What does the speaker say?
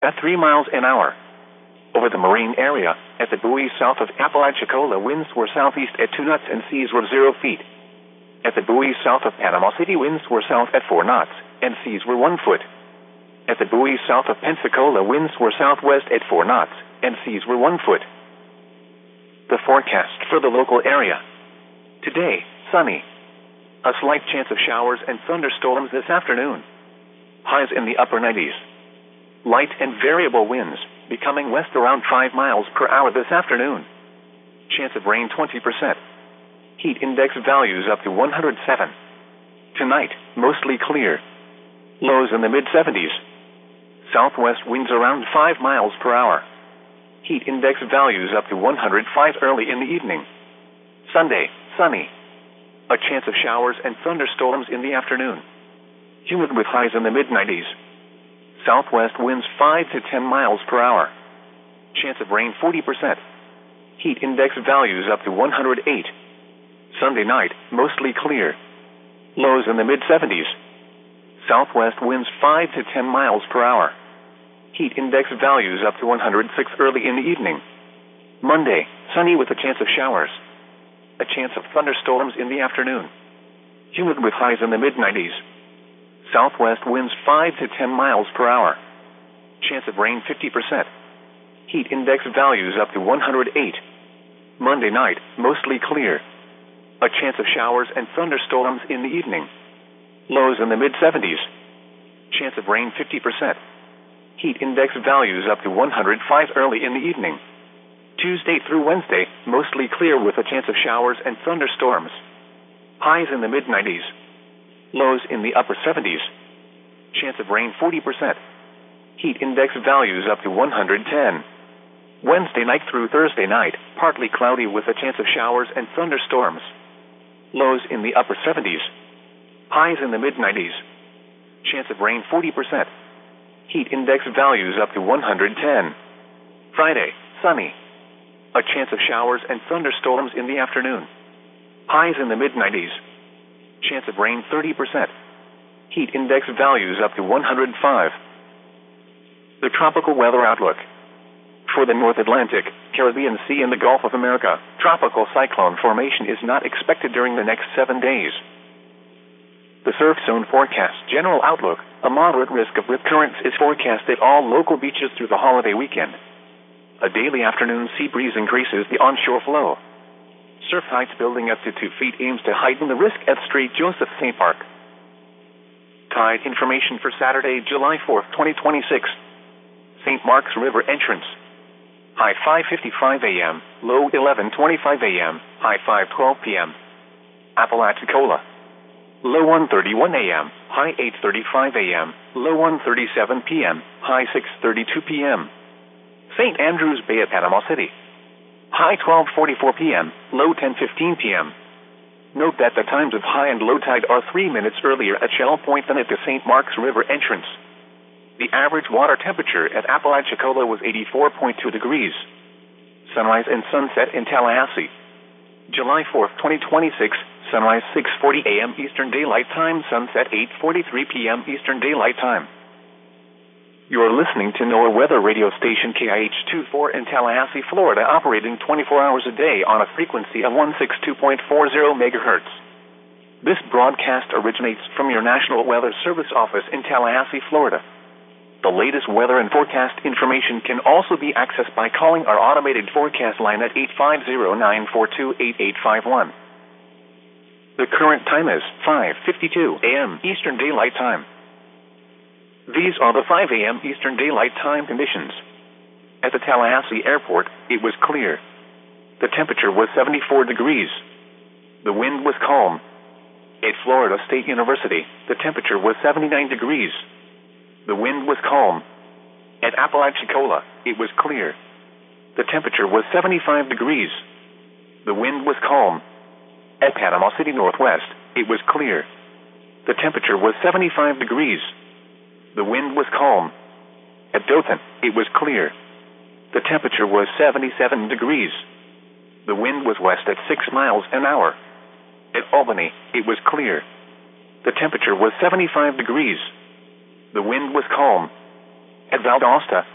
at 3 miles an hour. Over the marine area, at the buoy south of Apalachicola, winds were southeast at 2 knots and seas were 0 feet. At the buoy south of Panama City, winds were south at 4 knots and seas were 1 foot. At the buoy south of Pensacola, winds were southwest at 4 knots and seas were 1 foot. The forecast for the local area. Today, sunny. A slight chance of showers and thunderstorms this afternoon. Highs in the upper 90s. Light and variable winds, becoming west around 5 miles per hour this afternoon. Chance of rain 20%. Heat index values up to 107. Tonight, mostly clear. Lows in the mid-70s. Southwest winds around 5 miles per hour. Heat index values up to 105 early in the evening. Sunday, sunny. A chance of showers and thunderstorms in the afternoon. Humid with highs in the mid-90s. Southwest winds 5 to 10 miles per hour. Chance of rain 40%. Heat index values up to 108. Sunday night, mostly clear. Lows in the mid-70s. Southwest winds 5 to 10 miles per hour. Heat index values up to 106 early in the evening. Monday, sunny with a chance of showers. A chance of thunderstorms in the afternoon. Humid with highs in the mid-90s. Southwest winds 5 to 10 miles per hour. Chance of rain 50%. Heat index values up to 108. Monday night, mostly clear. A chance of showers and thunderstorms in the evening. Lows in the mid-70s. Chance of rain 50%. Heat index values up to 105 early in the evening. Tuesday through Wednesday, mostly clear with a chance of showers and thunderstorms. Highs in the mid-90s. Lows in the upper 70s. Chance of rain 40%. Heat index values up to 110. Wednesday night through Thursday night, partly cloudy with a chance of showers and thunderstorms. Lows in the upper 70s. Highs in the mid-90s. Chance of rain 40%. Heat index values up to 110. Friday, sunny. A chance of showers and thunderstorms in the afternoon. Highs in the mid-90s. Chance of rain 30%. Heat index values up to 105. The tropical weather outlook. For the North Atlantic, Caribbean Sea and the Gulf of America, tropical cyclone formation is not expected during the next 7 days. The surf zone forecast general outlook, a moderate risk of rip currents is forecast at all local beaches through the holiday weekend. A daily afternoon sea breeze increases the onshore flow. Surf heights building up to 2 feet aims to heighten the risk at St. Joseph St. Park. Tide information for Saturday, July 4th, 2026. St. Mark's River entrance. High 5:55 a.m., low 11:25 a.m., high 5:12 p.m. Apalachicola. Low 1:31 a.m., high 8:35 a.m., low 1:37 p.m., high 6:32 p.m. St. Andrews Bay at Panama City. High 12:44 p.m., low 10:15 p.m. Note that the times of high and low tide are 3 minutes earlier at Shell Point than at the St. Mark's River entrance. The average water temperature at Apalachicola was 84.2 degrees. Sunrise and sunset in Tallahassee. July 4th, 2026, sunrise 6:40 a.m. Eastern Daylight Time, sunset 8:43 p.m. Eastern Daylight Time. You are listening to NOAA weather radio station KIH-24 in Tallahassee, Florida, operating 24 hours a day on a frequency of 162.40 megahertz. This broadcast originates from your National Weather Service office in Tallahassee, Florida. The latest weather and forecast information can also be accessed by calling our automated forecast line at 850-942-8851. The current time is 5:52 a.m. Eastern Daylight Time. These are the 5 a.m. Eastern Daylight Time conditions. At the Tallahassee Airport, it was clear. The temperature was 74 degrees. The wind was calm. At Florida State University, the temperature was 79 degrees. The wind was calm. At Apalachicola, it was clear. The temperature was 75 degrees. The wind was calm. At Panama City Northwest, it was clear. The temperature was 75 degrees. The wind was calm. At Dothan, it was clear. The temperature was 77 degrees. The wind was west at 6 miles an hour. At Albany, it was clear. The temperature was 75 degrees. The wind was calm. At Valdosta,